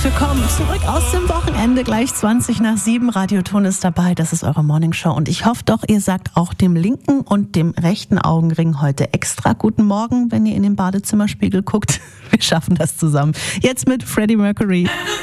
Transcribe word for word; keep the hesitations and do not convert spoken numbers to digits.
willkommen zurück aus dem Wochenende. Gleich zwanzig nach sieben. Radioton ist dabei. Das ist eure Morningshow. Und ich hoffe doch, ihr sagt auch dem linken und dem rechten Augenring heute extra guten Morgen, wenn ihr in den Badezimmerspiegel guckt. Wir schaffen das zusammen. Jetzt mit Freddie Mercury.